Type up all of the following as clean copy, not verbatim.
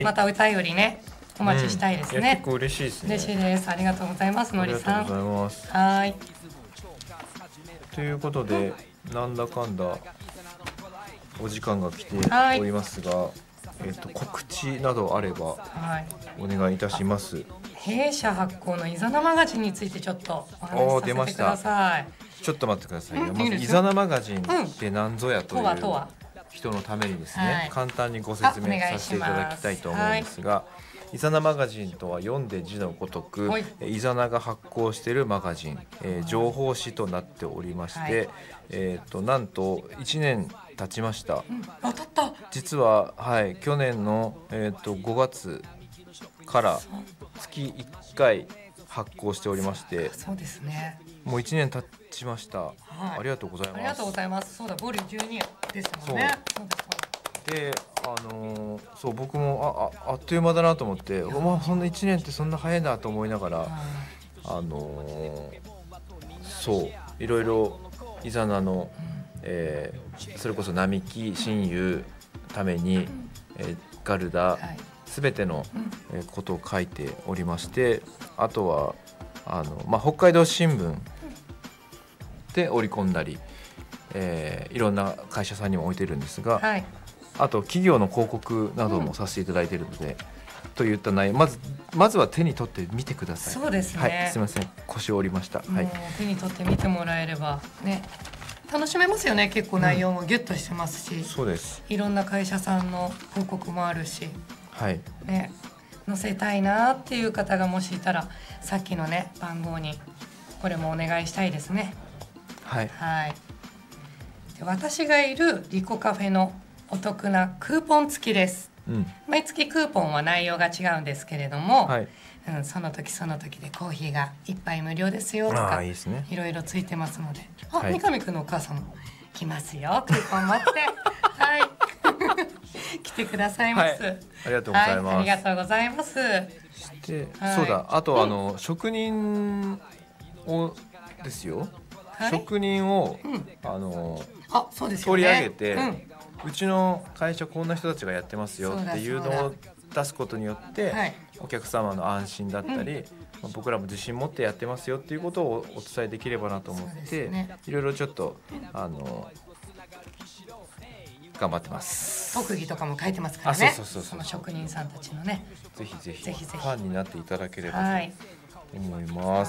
また歌よりねお待ちしたいですね。 結構嬉しいですね。 嬉しいです。ありがとうございます。のりさん。 ありがとうございます。 はい。 ということで、なんだかんだお時間が来ておりますが、告知などあればお願いいたします。 弊社発行のイザナマガジンについてちょっとお話しさせてください。 ちょっと待ってくださいよ。まずイザナマガジンって何ぞやという人のためにですね、簡単にご説明させていただきたいと思うんですが、イザナマガジンとは読んで字のごとく、イザナが発行しているマガジン、情報誌となっておりまして、なんと1年経ちました。実は、去年の、5月から月1回発行しておりまして、 そうですね、 もう1年経ちました。ありがとうございます。 ありがとうございます。そうだ、ボリュー12ですもんね。 で、そう僕もあっという間だなと思って、そんな1年ってそんな早いなと思いながら、そういろいろイザナの、それこそ並木親友ために、ガルダ、すべてのことを書いておりまして、あとは北海道新聞で織り込んだり、いろんな会社さんにも置いてるんですが、あと企業の広告などもさせていただいているので、といった内容、まずは手に取ってみてください。 そうですね、 すみません、腰を折りました。 手に取ってみてもらえればね、楽しめますよね。結構内容もギュッとしてますし、 そうです。 いろんな会社さんの広告もあるし、ね、載せたいなっていう方がもしいたら、さっきのね番号にこれもお願いしたいですね。で、私がいるリコカフェのお得なクーポン付きです。毎月クーポンは内容が違うんですけれども、その時その時でコーヒーが1杯無料ですよとか、いろいろついてますので、三上くんのお母さんも来ますよ、クーポン持って来てくださいます。 ありがとうございます。 ありがとうございます。 そうだ、あと職人をですよ、職人を取り上げて、うちの会社こんな人たちがやってますよっていうのを出すことによって、お客様の安心だったり、僕らも自信持ってやってますよっていうことをお伝えできればなと思って、いろいろちょっと頑張ってます。 特技とかも書いてますからね。その職人さんたちのね、 ぜひファンになっていただければと思います。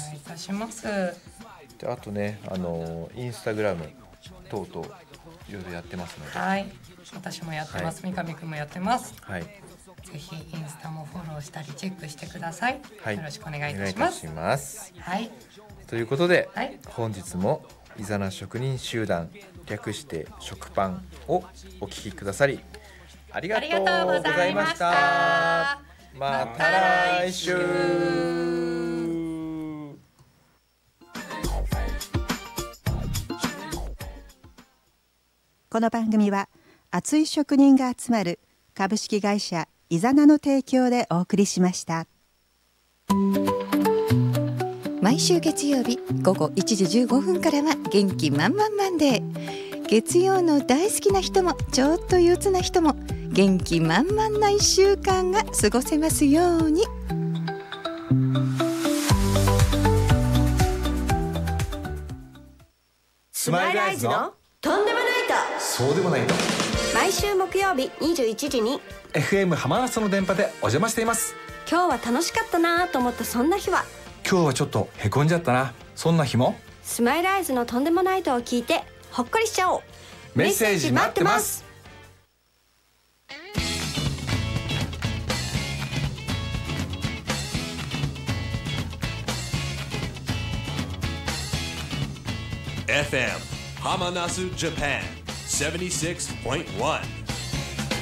お願いいたします。 で、あとね、インスタグラム等々いろいろやってますので、 私もやってます。三上くんもやってます。ぜひインスタもフォローしたりチェックしてください。よろしくお願いいたします。 ということで、本日もイザナ職人集団、略して食パンをお聞きくださりありがとうございました。また来週。 この番組は熱い職人が集まる株式会社イザナの提供でお送りしました。 毎週月曜日午後1時15分からは元気満々マンデー。月曜の大好きな人もちょっと憂鬱な人も元気満々な1週間が過ごせますように。 スマイルアイズのとんでもないとそうでもないと、 毎週木曜日21時に FM 浜松の電波でお邪魔しています。 今日は楽しかったなと思ったそんな日は、 今日はちょっとへこんじゃったな、そんな日もスマイルアイズのとんでもないとを聞いてほっこりしちゃおう。 メッセージ待ってます。 FM ハマナスジャパン 76.1